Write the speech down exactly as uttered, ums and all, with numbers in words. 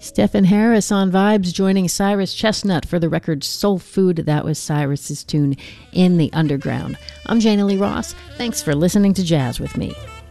Stephen Harris on Vibes, joining Cyrus Chestnut for the record Soul Food. That was Cyrus's tune, In the Underground. I'm Jana Lee Ross. Thanks for listening to Jazz with me.